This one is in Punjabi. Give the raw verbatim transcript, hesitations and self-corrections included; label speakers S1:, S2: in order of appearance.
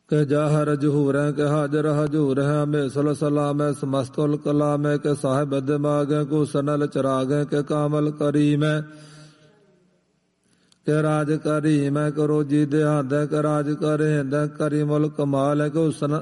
S1: ਕਿ ਜਾਹਰ ਜਹੂਰੈ ਕਿ ਹਾਜ਼ਰ ਹਜੂਰ ਹੈ ਮੇਸਲ ਸਲਾਮੈ ਸਮਸਤੁਲ ਕਲਾਮੈ ਕਿ ਸਾਹਿਬ ਦਿਮਾਗੈ ਕੋ ਸਨਲ ਚਰਾਗੈ ਕਿ ਕਾਮਲ ਕਰੀਮੈ ਕਿ ਰਾਜ ਕਰੀਮੈ ਕਿ ਰੋਜੀ ਦਿਹਾਦੈ ਕਿ ਰਾਜ ਕਰੇਂਦੈ ਕਰੀ ਮੁਲਕ ਮਾਲ ਹੈ ਕਿ ਹੁਸਨ